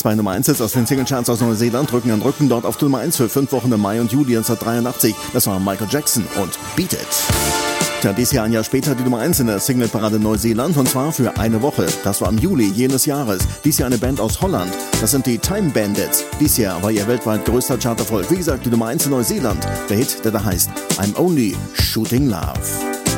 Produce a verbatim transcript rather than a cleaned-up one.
Zwei Nummer eins aus den Singlecharts aus Neuseeland rücken an Rücken dort auf die Nummer eins für fünf Wochen im Mai und Juli neunzehnhundertdreiundachtzig. Das war Michael Jackson und Beat It. Tja, dies Jahr ein Jahr später die Nummer eins in der Singleparade Neuseeland und zwar für eine Woche. Das war im Juli jenes Jahres. Dies Jahr eine Band aus Holland. Das sind die Time Bandits. Dies Jahr war ihr weltweit größter Charterfolg. Wie gesagt, die Nummer eins in Neuseeland. Der Hit, der da heißt I'm Only Shooting Love.